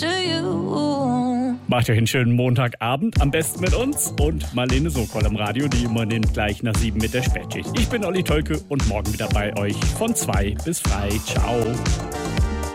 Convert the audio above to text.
to you. Macht euch einen schönen Montagabend, am besten mit uns und Marlene Sokol im Radio, die immer nimmt gleich nach 7 mit der Spätschicht. Ich bin Olli Tolke und morgen wieder bei euch von 2 bis frei. Ciao.